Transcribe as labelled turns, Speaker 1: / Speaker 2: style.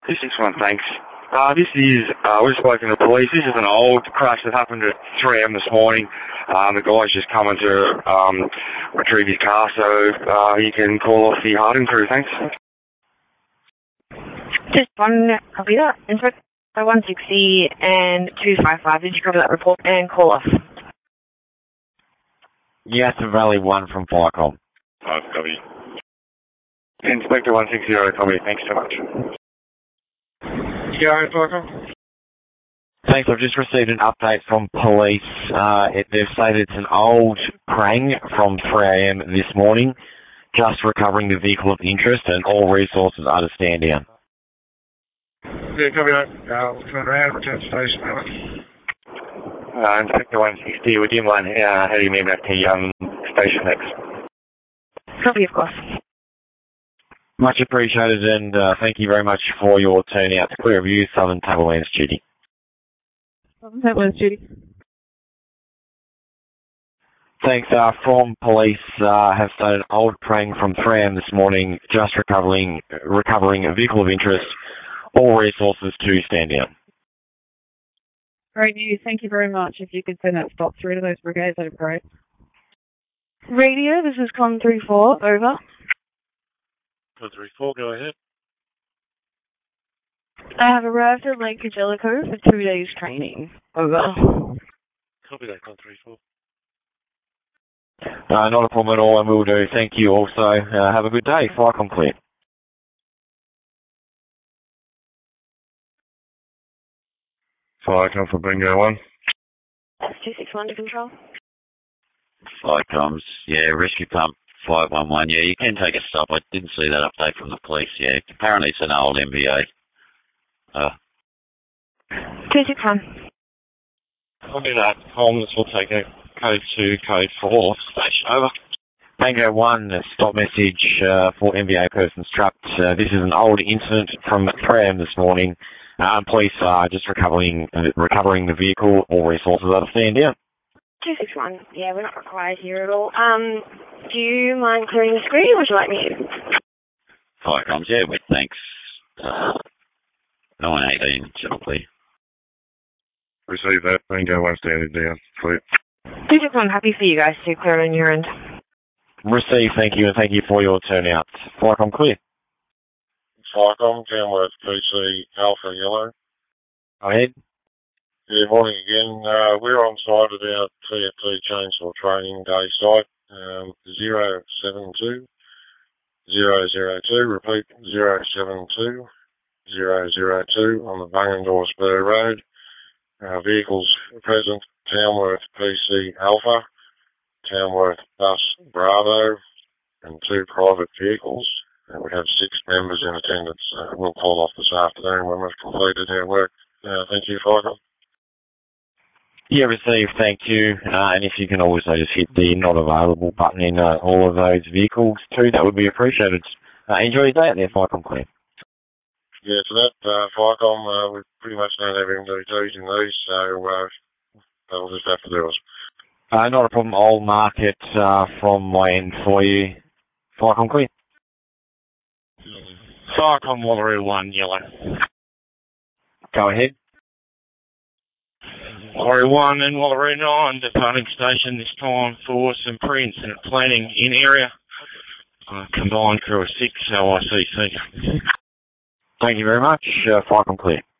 Speaker 1: 261, thanks. This is, we've spoken to police. This is an old crash that happened at 3 a.m. this morning. The guy's just coming to retrieve his car, so you can call off the Harding crew, thanks.
Speaker 2: Just one copy that. Inspector 160 and 255. Did you copy that report and call off?
Speaker 3: Yes, Valley 1 from Firecom.
Speaker 1: Copy. Inspector 160, copy. Thanks so much. You alright, Firecom?
Speaker 3: Thanks, I've just received an update from police. They've stated it's an old Prang from 3 a.m. this morning, just recovering the vehicle of interest, and all resources are to stand down.
Speaker 1: Yeah, copy that. We'll turn around, return to station. Inspector 160, would you mind heading me back to station next?
Speaker 2: Copy, of course.
Speaker 3: Much appreciated, and thank you very much for your turnout to Clear View, Southern Tablelands duty.
Speaker 2: Southern Tablelands duty.
Speaker 3: Thanks. From police have stated old Prang from 3 a.m. this morning, just recovering a vehicle of interest. All resources to stand down.
Speaker 2: Great news. Thank you very much. If you could send that stop through to those brigades, that'd be great. Radio, this is Con 34. Over.
Speaker 4: Con 34, go ahead.
Speaker 2: I have arrived at Lake Angelico for 2 days training. Over.
Speaker 4: Copy that, Con 34.
Speaker 3: Not a problem at all, and we'll do. Thank you also. Have a good day. Firecom clear.
Speaker 1: Firecom for Bingo 1.
Speaker 2: 261 to control.
Speaker 5: Firecoms, yeah, rescue pump 511, yeah, you can take a stop. I didn't see that update from the police, yeah. Apparently it's an old MBA.
Speaker 2: 261.
Speaker 4: Copy that. Holmes will take a code 2, code 4, station over.
Speaker 3: Tango 1, a stop message for MBA persons trapped. This is an old incident from 3 a.m. this morning. Police are just recovering the vehicle. All resources are to stand down.
Speaker 2: 261. Yeah, we're not required here at all. Do you mind clearing the screen, or would you like me to?
Speaker 5: Firecoms, yeah, with thanks. 918, simply.
Speaker 1: Receive that. Bingo 1 standing down. Clear.
Speaker 2: 261, happy for you guys to clear on your end.
Speaker 3: Receive, thank you, and thank you for your turnout. Firecom clear.
Speaker 4: Firecom, Tamworth PC Alpha Yellow.
Speaker 3: Go ahead.
Speaker 4: Yeah, morning again. We're on site at our TFT Chainsaw Training Day site, 072 002, repeat 072 002 on the Bungendore Spur Road. Vehicles present, Tamworth PC Alpha, Tamworth Bus Bravo, and 2 private vehicles. We have 6 members in attendance. We'll call off this afternoon when we've completed our work. Thank you, Firecom.
Speaker 3: Yeah, receive, thank you. And if you can also just hit the not available button in all of those vehicles too, that would be appreciated. Enjoy your day out there, Firecom clear.
Speaker 4: Yeah, for that, Firecom, we pretty much don't have MDTs in these, so that'll just have to do us.
Speaker 3: Not a problem. I'll mark it from my end for you. Firecom clear.
Speaker 4: Firecom Wallaroo 1, yellow.
Speaker 3: Go ahead.
Speaker 4: Wallaroo 1 and Wallaroo 9, departing station this time for some pre-incident planning in area. Combined crew of 6, LICC.
Speaker 3: Thank you very much. Firecom clear.